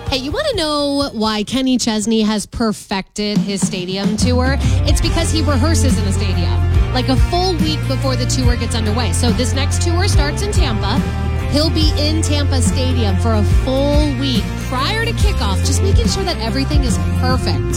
Hey, you want to know why Kenny Chesney has perfected his stadium tour? It's because he rehearses in a stadium, like a full week before the tour gets underway. So this next tour starts in Tampa. He'll be in Tampa Stadium for a full week prior to kickoff, just making sure that everything is perfect.